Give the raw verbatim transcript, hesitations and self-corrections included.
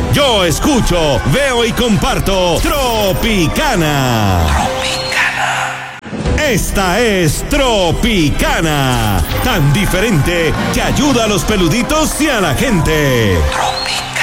Yo escucho, veo y comparto Tropicana. Esta es Tropicana, tan diferente que ayuda a los peluditos y a la gente.